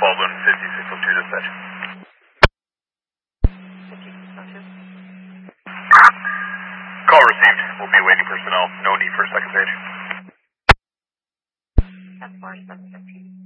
Baldwin 5602 dispatch. 5602. Call received. We'll be awaiting personnel. No need for a second page. That's 4715.